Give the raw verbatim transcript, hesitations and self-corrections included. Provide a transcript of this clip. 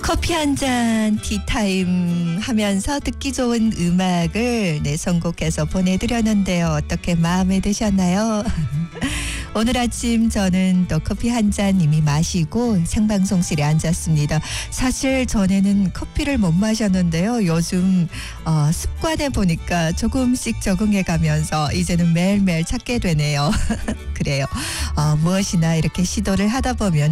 커피 한 잔 티타임 하면서 듣기 좋은 음악을 네, 선곡해서 보내드렸는데요. 어떻게 마음에 드셨나요? 오늘 아침 저는 또 커피 한 잔 이미 마시고 생방송실에 앉았습니다. 사실 전에는 커피를 못 마셨는데요. 요즘 어, 습관에 보니까 조금씩 적응해 가면서 이제는 매일매일 찾게 되네요. 그래요. 어, 무엇이나 이렇게 시도를 하다 보면